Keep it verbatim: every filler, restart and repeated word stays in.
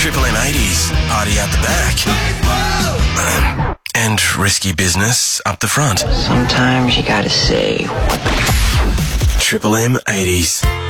Triple M eighties, party out the back. And risky business up the front. Sometimes you gotta say... Triple M eighties.